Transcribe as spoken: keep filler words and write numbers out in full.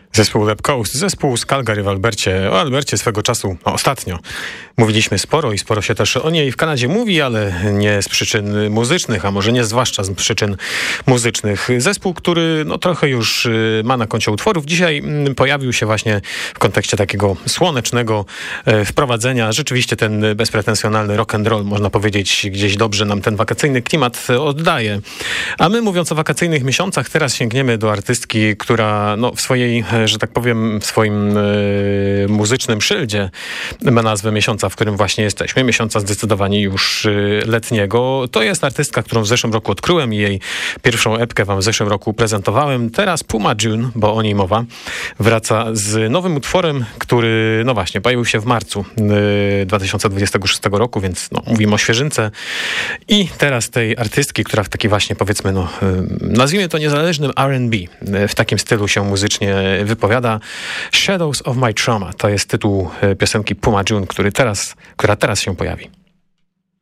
Zespół Lab Coast, zespół z Calgary w Albercie. O Albercie swego czasu, no, ostatnio mówiliśmy sporo i sporo się też o niej w Kanadzie mówi, ale nie z przyczyn muzycznych, a może nie zwłaszcza z przyczyn muzycznych. Zespół, który no, trochę już ma na koncie utworów, dzisiaj pojawił się właśnie w kontekście takiego słonecznego wprowadzenia. Rzeczywiście ten bezpretensjonalny rock and roll, można powiedzieć, gdzieś dobrze nam ten wakacyjny klimat oddaje. A my, mówiąc o wakacyjnych miesiącach, teraz sięgniemy do artystki, która no, w swojej, że tak powiem, w swoim y, muzycznym szyldzie ma nazwę miesiąca, w którym właśnie jesteśmy. Miesiąca zdecydowanie już y, letniego. To jest artystka, którą w zeszłym roku odkryłem i jej pierwszą epkę wam w zeszłym roku prezentowałem. Teraz Puma June, bo o niej mowa, wraca z nowym utworem, który, no właśnie, pojawił się w marcu y, dwa tysiące dwudziestego szóstego roku, więc no, mówimy o świeżynce. I teraz tej artystki, która w taki właśnie, powiedzmy, no, y, nazwijmy to niezależnym R and B, y, w takim stylu się muzycznie wypowiada. Shadows of My Trauma to jest tytuł piosenki Puma June, który teraz, która teraz się pojawi.